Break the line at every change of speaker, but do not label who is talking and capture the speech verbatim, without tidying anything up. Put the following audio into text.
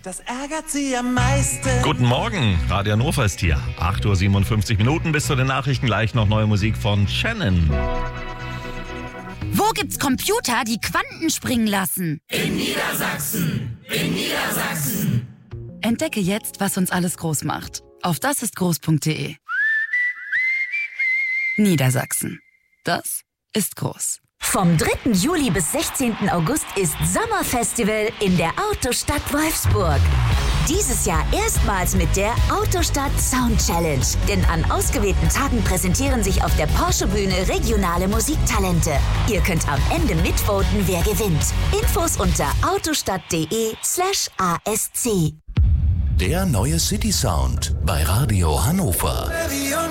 das ärgert sie am meisten.
Guten Morgen, Radio Hannover ist hier. acht Uhr siebenundfünfzig Minuten bis zu den Nachrichten, gleich noch neue Musik von Shannon.
Wo gibt's Computer, die Quanten springen lassen?
In Niedersachsen! In Niedersachsen!
Entdecke jetzt, was uns alles groß macht. Auf dasistgroß punkt de. Niedersachsen. Das ist groß.
Vom dritten Juli bis sechzehnten August ist Sommerfestival in der Autostadt Wolfsburg. Dieses Jahr erstmals mit der Autostadt Sound Challenge. Denn an ausgewählten Tagen präsentieren sich auf der Porsche-Bühne regionale Musiktalente. Ihr könnt am Ende mitvoten, wer gewinnt. Infos unter autostadt.de slash ASC.
Der neue City Sound bei Radio Hannover.